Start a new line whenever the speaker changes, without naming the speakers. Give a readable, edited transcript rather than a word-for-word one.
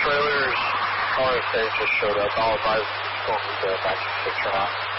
trailers, calling stage just showed up. I'll advise going to the back to picture now.